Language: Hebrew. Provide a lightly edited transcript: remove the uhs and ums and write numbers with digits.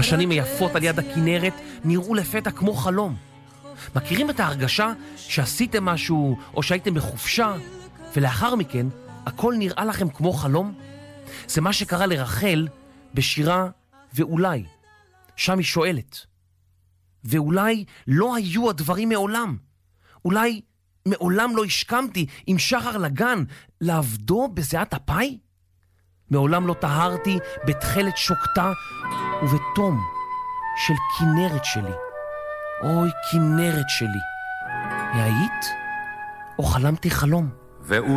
השנים היפות על יד הכנרת נראו לפתע כמו חלום. מכירים את ההרגשה שעשיתם משהו או שהייתם בחופשה, ולאחר מכן הכל נראה לכם כמו חלום? זה מה שקרה לרחל בשירה ואולי. שם היא שואלת, ואולי לא היו הדברים מעולם. אולי מעולם לא השכמתי עם שחר לגן לעבדו בזיעת אפי? מעולם לא טהרתי בתחילת שוקתה ובתום של כנרת שלי. אוי, כנרת שלי, היית או חלמתי חלום?